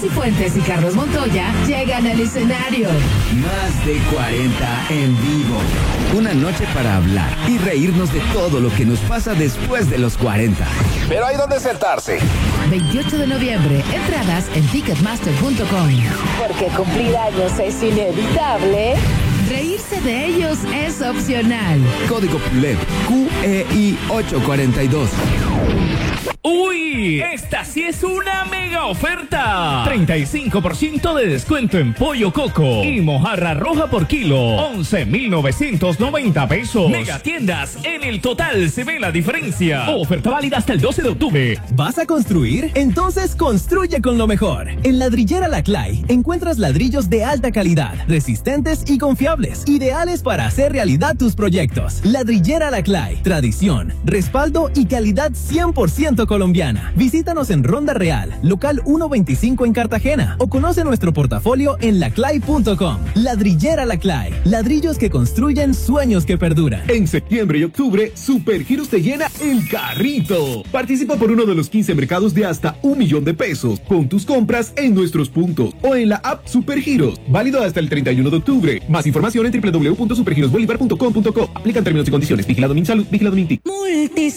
Cifuentes y Carlos Montoya llegan al escenario. Más de 40 en vivo. Una noche para hablar y reírnos de todo lo que nos pasa después de los 40. Pero hay donde sentarse. 28 de noviembre, entradas en ticketmaster.com. Porque cumplir años es inevitable. Reírse de ellos es opcional. Código PULEP QEI 842. ¡Uy! Esta sí es una mega oferta. 35% de descuento en pollo coco y mojarra roja por kilo. 11,990 pesos. Mega tiendas. En el total se ve la diferencia. Oferta válida hasta el 12 de octubre. ¿Vas a construir? Entonces construye con lo mejor. En Ladrillera Laclay encuentras ladrillos de alta calidad, resistentes y confiables, ideales para hacer realidad tus proyectos. Ladrillera Laclay. Tradición, respaldo y calidad 100% colombiana. Visítanos en Ronda Real, local 125 en Cartagena, o conoce nuestro portafolio en laclay.com. Ladrillera Laclay, ladrillos que construyen sueños que perduran. En septiembre y octubre, Supergiros te llena el carrito. Participa por uno de los 15 mercados de hasta 1 millón de pesos con tus compras en nuestros puntos o en la app Supergiros. Válido hasta el 31 de octubre. Más información en www.supergirosbolivar.com.co. Aplican términos y condiciones. Vigilado Minsalud, vigilado Mintic.